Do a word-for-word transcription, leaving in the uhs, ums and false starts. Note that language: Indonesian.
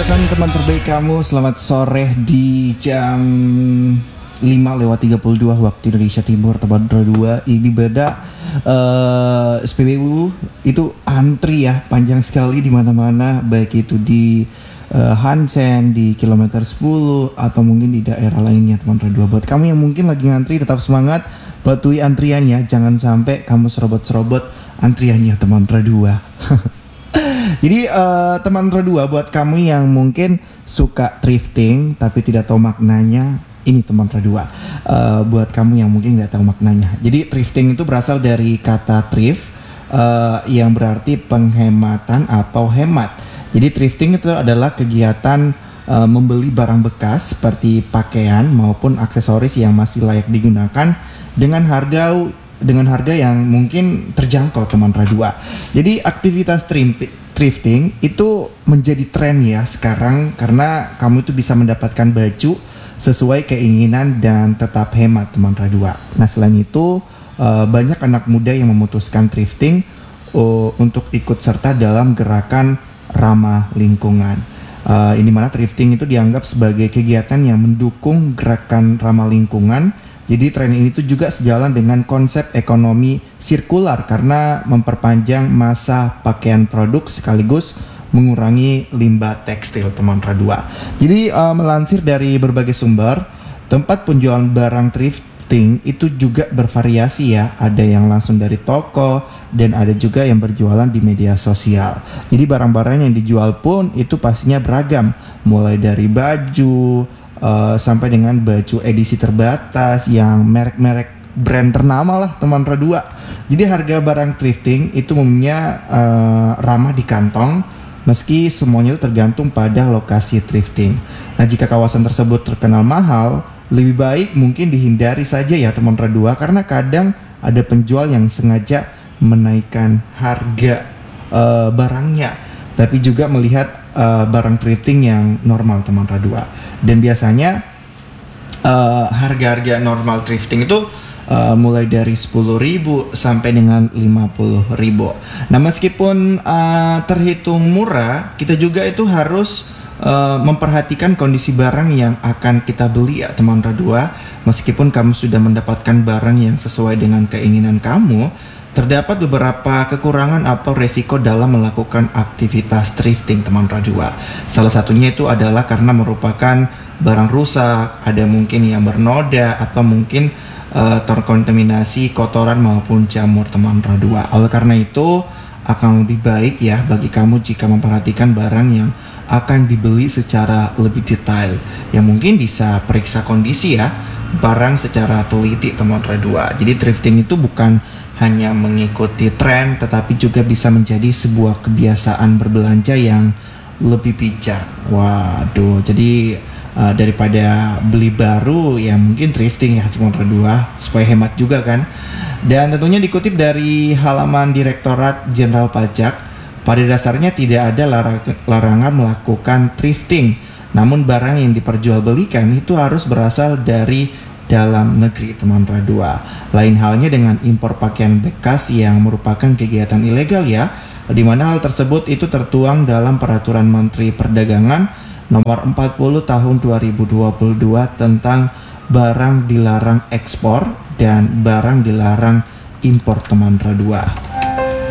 mendengarkan teman terbaik kamu. Selamat sore di jam lima lewat tiga puluh dua waktu Indonesia Timur, teman dua. Ini beda uh, S P B U itu antri ya, panjang sekali di mana-mana, baik itu di uh, Hansen, di kilometer sepuluh atau mungkin di daerah lainnya, teman dua. Buat kamu yang mungkin lagi ngantri, tetap semangat, patuhi antriannya, jangan sampai kamu serobot-serobot antriannya, teman dua. Jadi uh, teman dua, buat kamu yang mungkin suka thrifting tapi tidak tahu maknanya, ini teman dua. Uh, buat kamu yang mungkin nggak tahu maknanya. Jadi thrifting itu berasal dari kata thrift uh, yang berarti penghematan atau hemat. Jadi thrifting itu adalah kegiatan uh, membeli barang bekas seperti pakaian maupun aksesoris yang masih layak digunakan dengan harga dengan harga yang mungkin terjangkau, teman dua. Jadi aktivitas thrifting Thrifting itu menjadi tren ya sekarang, karena kamu itu bisa mendapatkan baju sesuai keinginan dan tetap hemat, teman dua. Nah, selain itu uh, banyak anak muda yang memutuskan thrifting uh, untuk ikut serta dalam gerakan ramah lingkungan. Uh, ini mana thrifting itu dianggap sebagai kegiatan yang mendukung gerakan ramah lingkungan. Jadi tren ini tuh juga sejalan dengan konsep ekonomi sirkular karena memperpanjang masa pakaian produk sekaligus mengurangi limbah tekstil, teman dua. Jadi uh, melansir dari berbagai sumber, tempat penjualan barang thrifting itu juga bervariasi ya. Ada yang langsung dari toko dan ada juga yang berjualan di media sosial. Jadi barang-barang yang dijual pun itu pastinya beragam, mulai dari baju Uh, sampai dengan baju edisi terbatas yang merek-merek brand ternama lah, teman dua. Jadi harga barang thrifting itu umumnya uh, ramah di kantong, meski semuanya itu tergantung pada lokasi thrifting. Nah, jika kawasan tersebut terkenal mahal, lebih baik mungkin dihindari saja ya, teman dua, karena kadang ada penjual yang sengaja menaikkan harga uh, barangnya, tapi juga melihat uh, barang thrifting yang normal, teman dua. Dan biasanya uh, harga-harga normal thrifting itu uh, mulai dari sepuluh ribu sampai dengan lima puluh ribu. Nah, meskipun uh, terhitung murah, kita juga itu harus uh, memperhatikan kondisi barang yang akan kita beli ya, teman dua. Meskipun kamu sudah mendapatkan barang yang sesuai dengan keinginan kamu, terdapat beberapa kekurangan atau resiko dalam melakukan aktivitas thrifting, teman dua. Salah satunya itu adalah karena merupakan barang rusak, ada mungkin yang bernoda atau mungkin uh, terkontaminasi kotoran maupun jamur, teman dua. Oleh karena itu akan lebih baik ya bagi kamu jika memperhatikan barang yang akan dibeli secara lebih detail, yang mungkin bisa periksa kondisi ya barang secara teliti, teman dua. Jadi thrifting itu bukan hanya mengikuti tren, tetapi juga bisa menjadi sebuah kebiasaan berbelanja yang lebih bijak. Waduh, jadi uh, daripada beli baru ya mungkin thrifting ya, teman dua, supaya hemat juga kan. Dan tentunya dikutip dari halaman Direktorat Jenderal Pajak, pada dasarnya tidak ada larang- larangan melakukan thrifting, namun barang yang diperjualbelikan itu harus berasal dari dalam negeri, teman dua. Lain halnya dengan impor pakaian bekas yang merupakan kegiatan ilegal ya, di mana hal tersebut itu tertuang dalam Peraturan Menteri Perdagangan Nomor empat puluh Tahun dua ribu dua puluh dua tentang barang dilarang ekspor dan barang dilarang impor, teman dua.